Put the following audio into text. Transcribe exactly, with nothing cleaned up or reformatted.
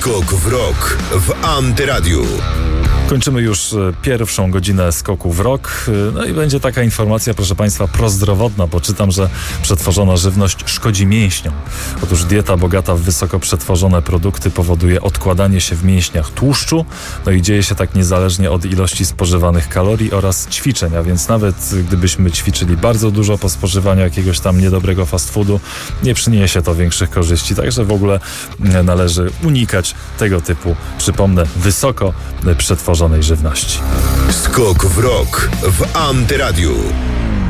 Skok w rok w Antyradiu. Kończymy już pierwszą godzinę Skoku w rok. No i będzie taka informacja, proszę Państwa, prozdrowotna, bo czytam, że przetworzona żywność szkodzi mięśniom. Otóż dieta bogata w wysoko przetworzone produkty powoduje odkładanie się w mięśniach tłuszczu, no i dzieje się tak niezależnie od ilości spożywanych kalorii oraz ćwiczeń, a więc nawet gdybyśmy ćwiczyli bardzo dużo po spożywaniu jakiegoś tam niedobrego fast foodu, nie przyniesie to większych korzyści, także w ogóle należy unikać tego typu, przypomnę, wysoko przetworzonej żywności. Skok w rok w Antyradiu.